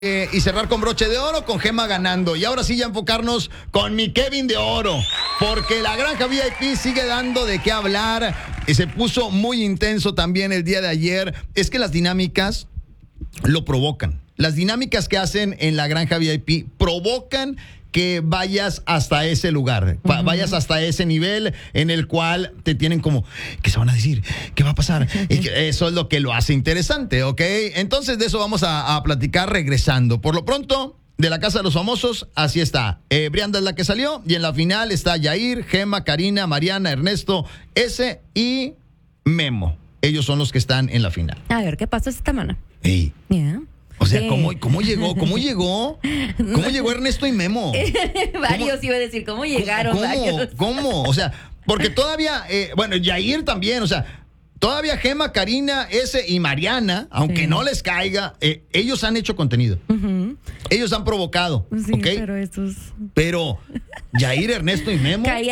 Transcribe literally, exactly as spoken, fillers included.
Eh, y cerrar con broche de oro, con Gema ganando. Y ahora sí ya enfocarnos con mi Kevin de oro, porque la Granja V I P sigue dando de qué hablar. Y se puso muy intenso también el día de ayer. Es que las dinámicas lo provocan. Las dinámicas que hacen en la Granja V I P provocan que vayas hasta ese lugar, uh-huh. vayas hasta ese nivel en el cual te tienen como, ¿qué se van a decir? ¿Qué va a pasar? Y eso es lo que lo hace interesante, ¿ok? Entonces de eso vamos a, a platicar regresando. Por lo pronto, de la Casa de los Famosos, así está. Eh, Brianda es la que salió y en la final está Yair, Gema, Karina, Mariana, Ernesto, S y Memo. Ellos son los que están en la final. A ver, ¿qué pasa esta semana? Hey. Yeah. O sea, ¿cómo, ¿cómo llegó? ¿Cómo llegó? ¿Cómo llegó Ernesto y Memo? Varios ¿Cómo? Iba a decir, ¿cómo llegaron ¿Cómo? varios? ¿Cómo? O sea, porque todavía, eh, bueno, Yair también, o sea, todavía Gema, Karina, S y Mariana, aunque sí. no les caiga, eh, ellos han hecho contenido. Uh-huh. Ellos han provocado, sí, ¿ok? Pero estos... Pero Yair, Ernesto y Memo...